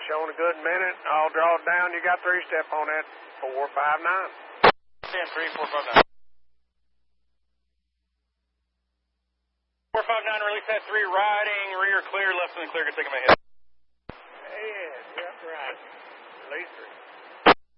Showing a good minute. I'll draw it down. You got 3-step on that. 459. 10-3, 459. 459, release that 3, riding, rear clear, left and clear, take him ahead. Yeah, right. Release 3.